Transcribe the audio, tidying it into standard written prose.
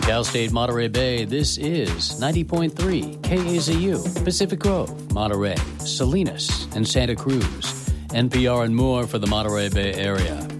Cal State Monterey Bay, this is 90.3 KAZU, Pacific Grove, Monterey, Salinas, and Santa Cruz. NPR and more for the Monterey Bay area.